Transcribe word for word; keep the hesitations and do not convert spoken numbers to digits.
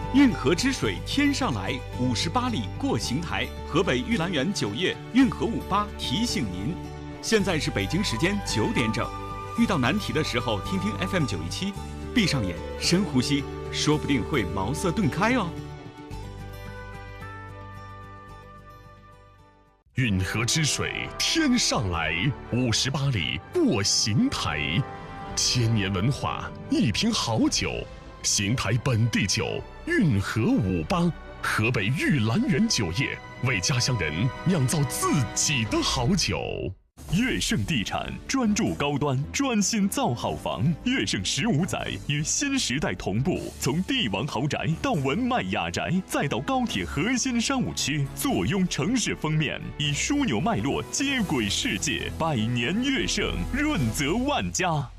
运河之水天上来，五十八里过邢台。河北玉兰园酒业运河五八提醒您，现在是北京时间九点整。遇到难题的时候，听听 F M 九一七，闭上眼，深呼吸，说不定会茅塞顿开哦。 运河之水天上来，五十八里过邢台。千年文化，一瓶好酒，邢台本地酒，运河五八，河北玉兰园酒业为家乡人酿造自己的好酒。 悦盛地产专注高端，专心造好房。悦盛十五载与新时代同步，从帝王豪宅到文迈雅宅，再到高铁核心商务区，坐拥城市封面，以枢纽脉络接轨世界。百年悦盛，润泽万家。